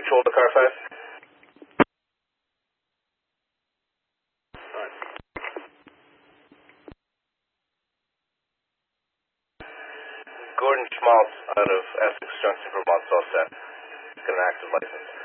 control the car 5? Gordon Schmaltz out of Essex Junction, Vermont, all set. Got an active license.